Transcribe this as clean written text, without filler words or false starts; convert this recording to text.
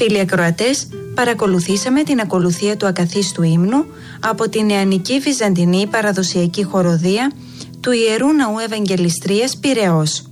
Φίλοι ακροατές, παρακολουθήσαμε την ακολουθία του ακαθίστου ύμνου από την νεανική βυζαντινή παραδοσιακή χοροδία του Ιερού Ναού Ευαγγελιστρίας Πειραιώς.